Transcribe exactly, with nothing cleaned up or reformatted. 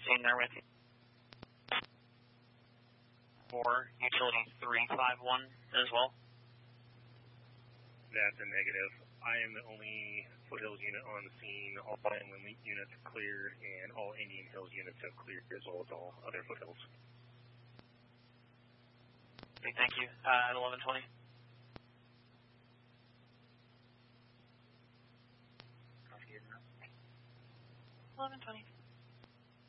scene there with you. For utility three five one as well. That's a negative. I am the only Foothills unit on the scene. All Inland units cleared, and all Indian Hills units have cleared, as well as all other Foothills. Okay, thank you. Uh, at eleven twenty. eleven twenty.